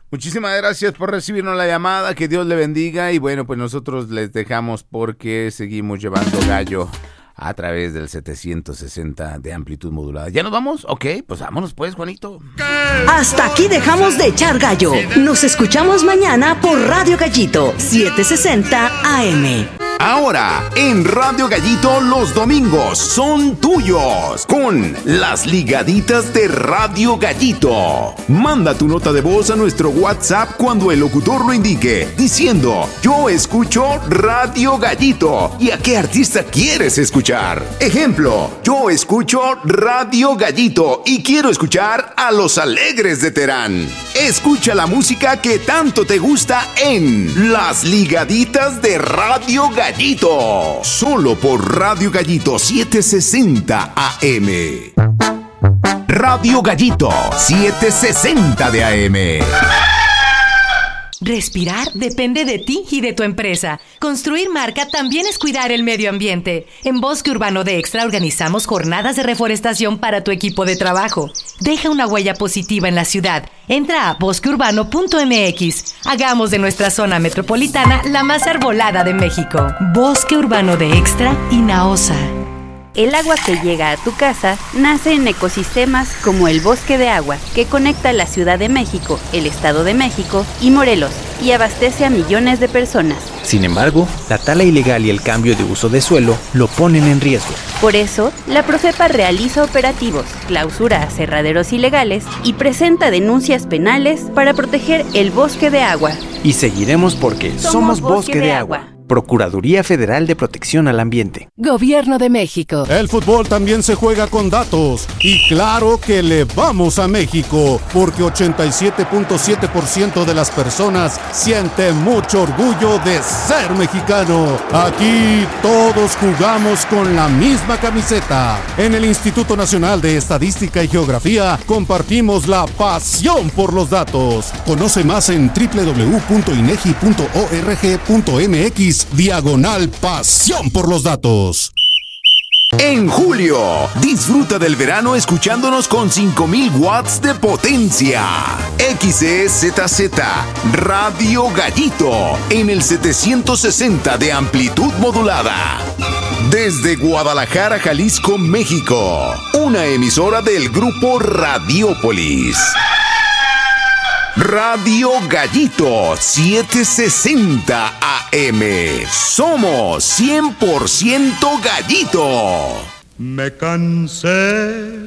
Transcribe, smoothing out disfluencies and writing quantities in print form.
Muchísimas gracias por recibirnos la llamada, que Dios le bendiga y bueno, pues nosotros les dejamos porque seguimos llevando gallo a través del 760 de amplitud modulada. ¿Ya nos vamos? Ok, pues vámonos pues, Juanito. Hasta aquí dejamos de echar gallo. Nos escuchamos mañana por Radio Gallito 760 AM. Ahora, en Radio Gallito, los domingos son tuyos con las ligaditas de Radio Gallito. Manda tu nota de voz a nuestro WhatsApp cuando el locutor lo indique, diciendo: yo escucho Radio Gallito. ¿Y a qué artista quieres escuchar? Ejemplo: yo escucho Radio Gallito y quiero escuchar a Los Alegres de Terán. Escucha la música que tanto te gusta en las ligaditas de Radio Gallito. Solo por Radio Gallito 760 AM. Radio Gallito 760 de AM. Respirar depende de ti y de tu empresa. Construir marca también es cuidar el medio ambiente. En Bosque Urbano de Extra organizamos jornadas de reforestación para tu equipo de trabajo. Deja una huella positiva en la ciudad. Entra a bosqueurbano.mx. Hagamos de nuestra zona metropolitana la más arbolada de México. Bosque Urbano de Extra y Naosa. El agua que llega a tu casa nace en ecosistemas como el Bosque de Agua, que conecta la Ciudad de México, el Estado de México y Morelos, y abastece a millones de personas. Sin embargo, la tala ilegal y el cambio de uso de suelo lo ponen en riesgo. Por eso, la Profepa realiza operativos, clausura aserraderos ilegales y presenta denuncias penales para proteger el Bosque de Agua. Y seguiremos porque somos Bosque de Agua. Procuraduría Federal de Protección al Ambiente. Gobierno de México. El fútbol también se juega con datos. Y claro que le vamos a México, porque 87.7% de las personas siente mucho orgullo de ser mexicano. Aquí todos jugamos con la misma camiseta. En el Instituto Nacional de Estadística y Geografía compartimos la pasión por los datos. Conoce más en www.inegi.org.mx/pasión por los datos. En julio, disfruta del verano escuchándonos con 5000 watts de potencia. XEZZ Radio Gallito en el 760 de amplitud modulada. Desde Guadalajara, Jalisco, México. Una emisora del grupo Radiópolis. Radio Gallito 760 AM. Somos 100% Gallito. Me cansé